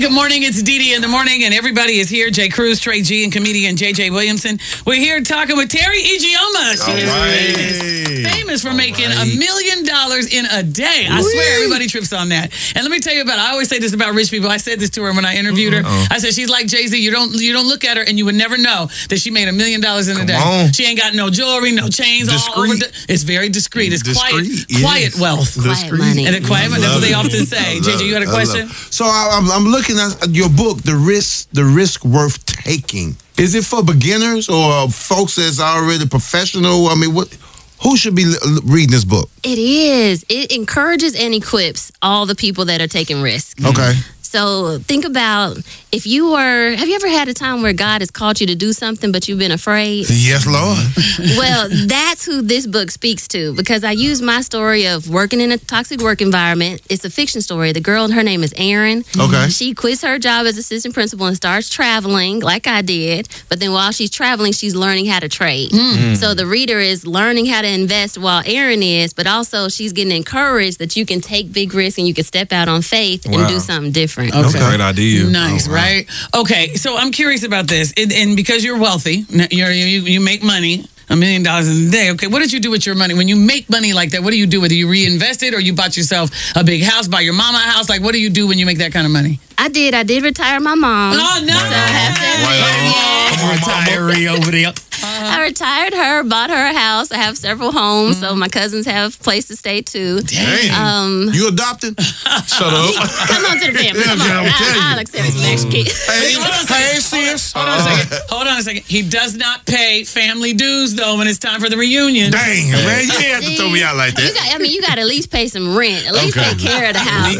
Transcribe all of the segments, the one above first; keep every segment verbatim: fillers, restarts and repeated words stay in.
good morning. It's Dee Dee in the morning, and everybody is here. Jay Cruz, Trey G, and comedian J J Williamson. We're here talking with Terry Ijeoma. She is right. famous for All making right. a million dollars in a day. I Whee! swear everybody trips on that. And let me tell you about it. I always say this about rich people. I said this to her when I interviewed her. Uh-oh. I said, she's like Jay-Z. You don't you don't look at her, and you would never know that she made a million dollars in a Come day. on. She ain't got no jewelry, no chains. All over Discreet. the, it's very discreet. It's Discreet, quiet, yes. quiet wealth. Quiet money. And a quiet money. That's what they often say. I J love J, you had a it. I love question? it. So I, I'm, I'm looking at your book, The Risk, The Risk Worth Taking. Is it for beginners or folks that's already professional? I mean, what? Who should be l- reading this book? It is. It encourages and equips all the people that are taking risks. Okay. So think about if you were, have you ever had a time where God has called you to do something, but you've been afraid? Yes, Lord. Well, that's who this book speaks to, because I use my story of working in a toxic work environment. It's a fiction story. The girl, her name is Erin. Okay. She quits her job as assistant principal and starts traveling like I did. But then while she's traveling, she's learning how to trade. So the reader is learning how to invest while Erin is, but also she's getting encouraged that you can take big risks and you can step out on faith and Wow. do something different. That's a great idea. Nice, Oh, wow. right? Okay, so I'm curious about this, and, and because you're wealthy, you're, you you make money, a million dollars in a day. Okay, what did you do with your money? When you make money like that, what do you do with it? You reinvest it, or you bought yourself a big house, buy your mama a house? Like, what do you do when you make that kind of money? I did. I did retire my mom. Oh, no! So I have to admit, Right yeah. Retiree over there. I retired her, bought her a house. I have several homes, so my cousins have a place to stay too. Dang. Um, You adopted? Shut up. Come on to the family. Come on. Yeah, I'm telling you. I, I'll accept some extra kids. Hey, Hold on a second. hey, sis. Hold on a second. Hold on a second. He does not pay family dues, though, when it's time for the reunion. Dang, man, you didn't have to throw me out like You that. got, I mean, you got to at least pay some rent. At least Okay. take care of the house.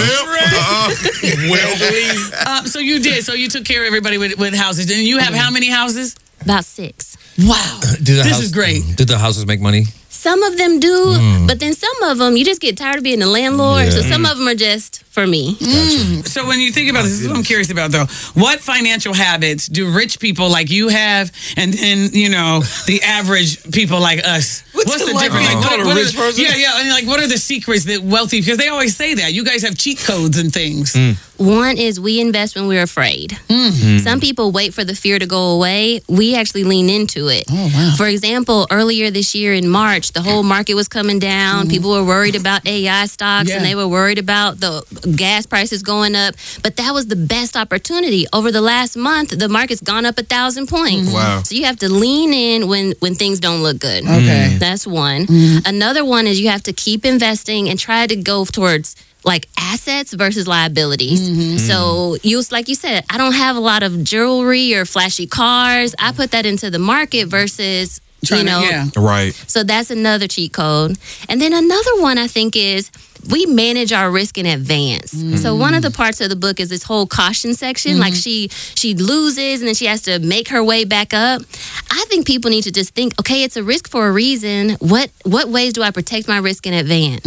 Well, uh-uh. well, Uh, so you did. So you took care of everybody with, with houses. And you have how many houses? About six. Wow. Do the This house- is great. Did the houses make money? Some of them do, but then some of them, you just get tired of being a landlord. So some of them are just for me. So when you think about this, this is what I'm curious about, though. What financial habits do rich people like you have, and then you know the average people like us? What's, the like difference? being Like, called a what are rich the- person? Yeah, yeah. And like, what are the secrets that wealthy? Because they always say that you guys have cheat codes and things. One is we invest when we're afraid. Some people wait for the fear to go away. We actually lean into it. Oh, wow. For example, earlier this year in March, the whole market was coming down. People were worried about A I stocks Yeah. and they were worried about the gas prices going up. But that was the best opportunity. Over the last month, the market's gone up a thousand points. Wow. So you have to lean in when, when things don't look good. Okay. That's one. Another one is you have to keep investing and try to go towards like assets versus liabilities. So you, like you said, I don't have a lot of jewelry or flashy cars. I put that into the market versus, Trying you to- know, yeah. Right. so that's another cheat code. And then another one I think is we manage our risk in advance. So one of the parts of the book is this whole caution section. Like she she loses and then she has to make her way back up. I think people need to just think, okay, it's a risk for a reason. What what ways do I protect my risk in advance?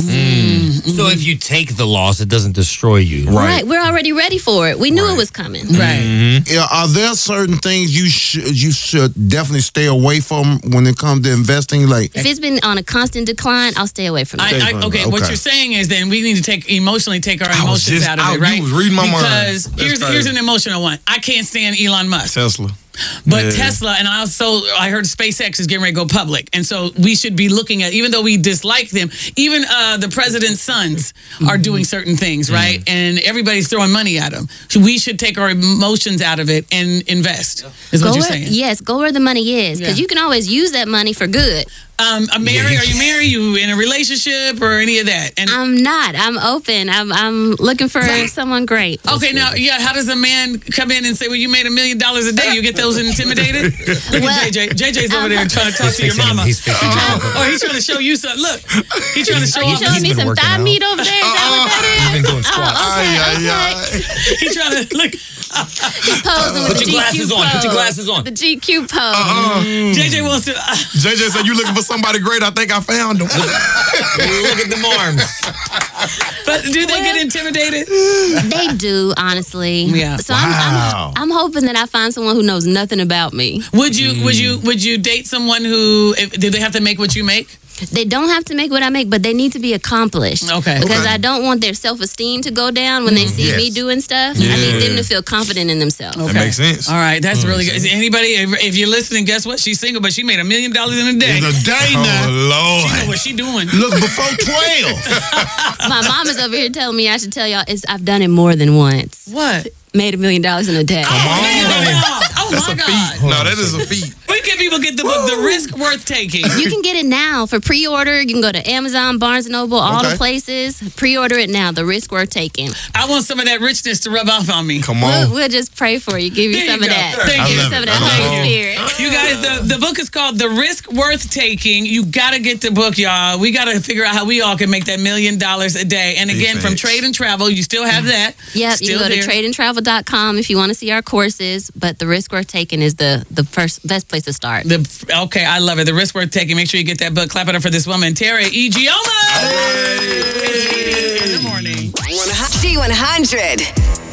So if you take the loss, it doesn't destroy you. Right. We're already ready for it. We knew it was coming. Right. yeah, are there certain things you should you should definitely stay away from when it comes to investing? Like, If it's been on a constant decline, I'll stay away from it. I, I, okay, what Okay. you're saying is then we need to take emotionally take our I was emotions just out of out- it, right? you was reading my mind. because That's here's crazy. here's an emotional one. I can't stand Elon Musk. Tesla. But Yeah. Tesla, and I also I heard SpaceX is getting ready to go public, and so we should be looking at, even though we dislike them, even uh, the president's sons are doing certain things, right? And everybody's throwing money at them. So we should take our emotions out of it and invest. Is Go what you're where, saying? yes, go where the money is. Because Yeah. you can always use that money for good. Um, are married? Are you married? You in a relationship or any of that? And I'm not. I'm open. I'm I'm looking for someone great. okay, now, yeah, how does a man come in and say, well, you made a million dollars a day? You get those intimidated? Look Well, at J J. J J's over there trying to talk to your mama. He's fixing Oh, or he's trying to show you something. Look, he's trying to show Are you off. showing he's me been some working thigh out. meat over there? Is that what that He's is? been doing squats. Oh, okay, Ay, ay, okay. ay. He's trying to look. He's posing with Put the your G Q glasses on. pose. Put your glasses on. The G Q pose. Uh-uh. J J wants to. J J said, you looking for somebody great? I think I found him. Look at them arms. but do they get intimidated? They do, honestly. Yeah. So Wow. I'm, I'm I'm hoping that I find someone who knows nothing about me. Would you? Would you? Would you date someone who? If, do they have to make what you make? They don't have to make what I make, but they need to be accomplished. Okay. Because Okay. I don't want their self-esteem to go down when they see Yes. me doing stuff. I need them to feel confident in themselves. Okay. That makes sense. All right, that's really good. Is anybody, if, if you're listening, guess what? She's single, but she made a million dollars in a day. It's a day Oh, now. She know Lord. what she doing. Look, before twelve. My mom is over here telling me I should tell y'all it's, I've done it more than once. What? Made a million dollars in a day. Oh, oh That's my a God. feat. No, that is a feat. Where can people get the book, The Risk Worth Taking? You can get it now for pre-order. You can go to Amazon, Barnes and Noble, all Okay. the places. Pre-order it now. The Risk Worth Taking. I want some of that richness to rub off on me. Come We'll, on. we'll just pray for you. Give you There some you of go. that. Thank Give you. you love some it. of that I Holy love Spirit. You guys, the, the book is called The Risk Worth Taking. You got to get the book, y'all. We got to figure out how we all can make that million dollars a day. And again, from Defense. Trade and Travel, you still have that. Yep, you Still can go there. to trade and travel dot com if you want to see our courses, but the Risk Worth Taking is the, the first best place to start. The, okay, I love it. The Risk Worth Taking. Make sure you get that book. Clap it up for this woman, Tara Ijeoma. It's Edie in the morning. G one hundred.